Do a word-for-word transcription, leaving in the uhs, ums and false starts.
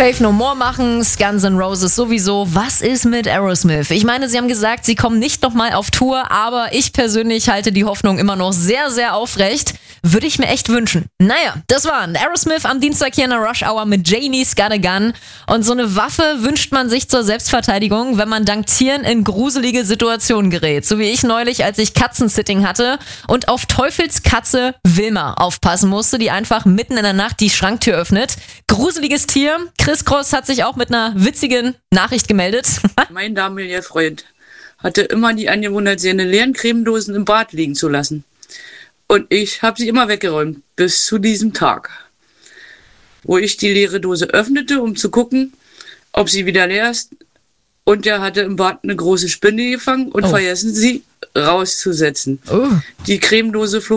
Faith No More machen, Guns N' Roses sowieso. Was ist mit Aerosmith? Ich meine, sie haben gesagt, sie kommen nicht nochmal auf Tour, aber ich persönlich halte die Hoffnung immer noch sehr, sehr aufrecht. Würde ich mir echt wünschen. Naja, das waren Aerosmith am Dienstag hier in der Rush Hour mit Janie's Got a Gun. Und so eine Waffe wünscht man sich zur Selbstverteidigung, wenn man dank Tieren in gruselige Situationen gerät. So wie ich neulich, als ich Katzensitting hatte und auf Teufels Katze Wilma aufpassen musste, die einfach mitten in der Nacht die Schranktür öffnet. Gruseliges Tier. Chris Cross hat sich auch mit einer witzigen Nachricht gemeldet. Mein damaliger Freund hatte immer die Angewohnheit, seine leeren Cremedosen im Bad liegen zu lassen. Und ich habe sie immer weggeräumt, bis zu diesem Tag, wo ich die leere Dose öffnete, um zu gucken, ob sie wieder leer ist. Und er hatte im Bad eine große Spinne gefangen und oh. vergessen, sie rauszusetzen. Oh. Die Cremedose flog